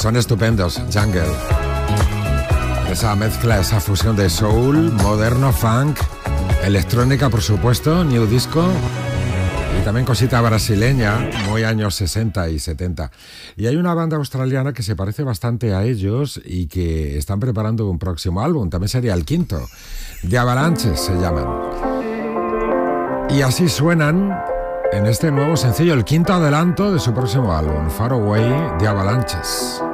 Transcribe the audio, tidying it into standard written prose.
Son estupendos, Jungle. Esa mezcla, esa fusión de soul, moderno, funk, electrónica, por supuesto, new disco y también cosita brasileña, muy años 60 y 70. Y hay una banda australiana que se parece bastante a ellos y que están preparando un próximo álbum, también sería el quinto. The Avalanches se llaman. Y así suenan en este nuevo sencillo, el quinto adelanto de su próximo álbum, Far Away, The Avalanches.